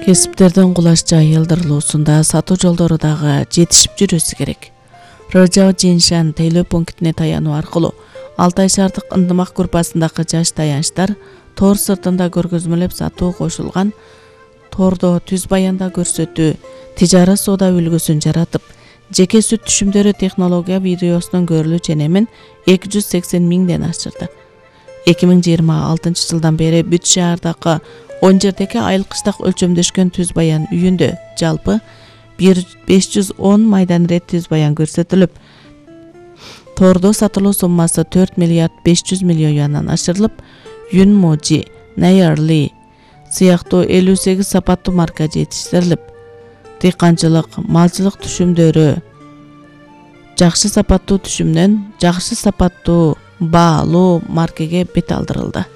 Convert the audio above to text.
Кесиптердин кулашча айылдырылуусунда сатуу жолдору дагы жетишип жүрүшү керек. Рожао Жиншан тейлөө пунктине таянуу аркылуу Алтай шаардык ындымак группасындагы жаш таянычтар тор сыртында көргөзмөлөп сатуу кошулган тордо түз баянда көрсөтүү, тижара соода үлгүсүн жаратып, жеке сүт түшүмдөрү технология видеосунун көрүлүү ченемин 280 миңден ашырды. 2026 жылдан бери бүт шаардагы 10 жердеги айыл-кыштак өлчөмдөшкөн түз баян үйүндө жалпы 510 майдан рет түз баян көрсөтүлүп, тордо сатылуу суммасы 4 миллиард 500 миллион юандан ашырылып, Юнможи, Найерли сыяктуу 58 сапаттуу марка жетиштирилип, дыйканчылык, малчылык түшүмдөрү жакшы сапаттуу түшүмдөн жакшы сапаттуу баалуу маркеге бет алдырылды.